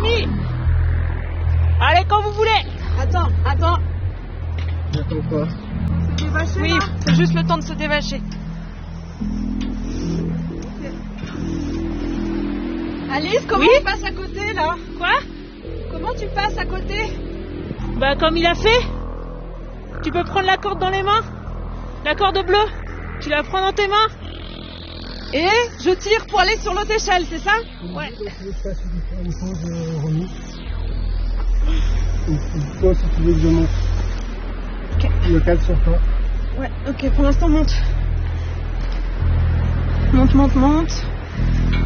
amis. Allez, quand vous voulez. Attends. J'attends quoi? C'est dévaché, Oui, là. c'est juste le temps de se dévacher. Alice, comment Oui tu passes à côté, là? Quoi? Comment tu passes à côté? Bah comme il a fait. Tu peux prendre la corde dans les mains. La corde bleue. Tu la prends dans tes mains. Et je tire pour aller sur l'autre échelle, c'est ça? Ouais. Toi, si tu veux que je monte. Ok. Le cadre sur toi. Ouais, ok, pour l'instant monte. Monte.